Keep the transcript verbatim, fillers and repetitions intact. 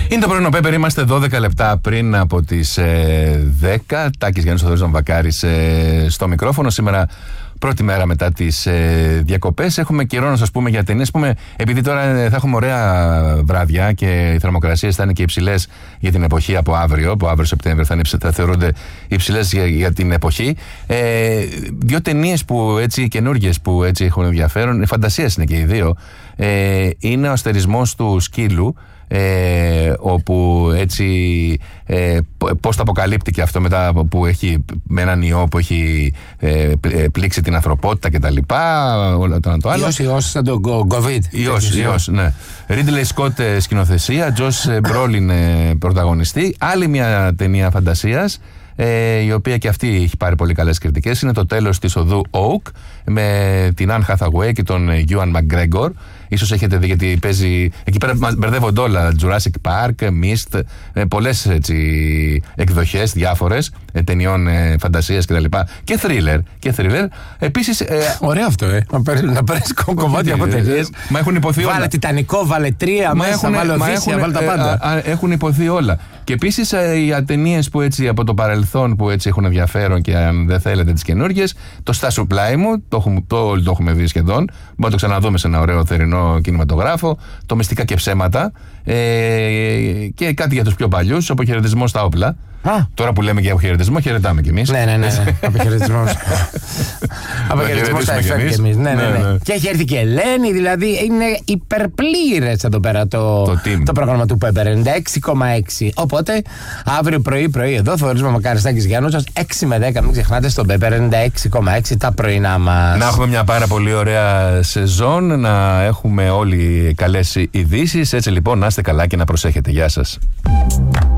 Είναι το πρωινό Πέπερ, είμαστε δώδεκα λεπτά πριν από τις ε, δέκα. Τάκης Γιάννης, Θοδωρής Βαμβακάρης ε, στο μικρόφωνο. Σήμερα πρώτη μέρα μετά τις ε, διακοπές. Έχουμε καιρό να σας πούμε για ταινίες. Πούμε, επειδή τώρα θα έχουμε ωραία βράδια και οι θερμοκρασίες θα είναι και υψηλές για την εποχή από αύριο. Από αύριο Σεπτέμβριο θα, είναι, θα θεωρούνται υψηλές για, για την εποχή. Ε, δύο ταινίες που έτσι καινούργιες που έτσι έχουν ενδιαφέρον. Οι φαντασίες είναι και οι δύο. Ε, είναι ο αστερισμός του σκύλου. Ε, όπου έτσι ε, πώς το αποκαλύπτει και αυτό μετά που έχει με έναν ιό που έχει ε, πλήξει την ανθρωπότητα και τα λοιπά, όλο το, το άλλο. Ιός, ιός σαν τον COVID. Ιός, ιός, ναι. Ρίντλεϊ Σκοτ σκηνοθεσία, Τζος Μπρόλιν πρωταγωνιστή. Άλλη μια ταινία φαντασίας, Ε, η οποία και αυτή έχει πάρει πολύ καλές κριτικές. Είναι το τέλος της οδού Oak με την Anne Hathaway και τον Ewan McGregor. Ίσως έχετε δει γιατί παίζει. Εκεί πέρα μπερδεύονται όλα. Jurassic Park, Mist, ε, πολλές έτσι, εκδοχές διάφορες ε, ταινιών ε, φαντασίας κτλ. Και, και thriller. Και thriller. Επίσης. Ε, Ωραίο αυτό, ε. Να παίρνεις κομμάτια από ταινίες. Μα έχουν υποθεί όλα. Βάλε Τιτανικό, βάλε τρία, μέσα, έχουν, βάλε Οδύσσια, βάλε τα πάντα. Ε, ε, έχουν υποθεί όλα. Και επίσης ε, οι ταινίες που έτσι από το παρελθόν που έτσι έχουν ενδιαφέρον και αν δεν θέλετε τις καινούργιες, το Star Supply μου, το, το, το, το έχουμε δει σχεδόν. Μπορούμε να το ξαναδούμε σε ένα ωραίο θερινό κινηματογράφο. Το Μυστικά και Ψέματα. Ε, και κάτι για τους πιο παλιούς, αποχαιρετισμό στα όπλα. Α. Τώρα που λέμε για αποχαιρετισμό, χαιρετάμε κι εμείς. Ναι, ναι, ναι. Αποχαιρετισμό. Αποχαιρετισμό στα εφ εμ κι εμείς. Ναι, ναι, ναι. Και έχει έρθει και Ελένη, δηλαδή είναι υπερπλήρες εδώ πέρα το, το, το πρόγραμμα του Πέπερ ενενήντα έξι κόμμα έξι. Οπότε αύριο πρωί-πρωί εδώ Θοδωρής Βαμβακάρης, Τάκης Γιάννους, έξι με δέκα. Μην ξεχνάτε στο Πέπερ ενενήντα έξι κόμμα έξι τα πρωινά μας. Να έχουμε μια πάρα πολύ ωραία σεζόν, να έχουμε όλοι καλές ειδήσεις. Έτσι λοιπόν, να είστε καλά και να προσέχετε. Γεια σας.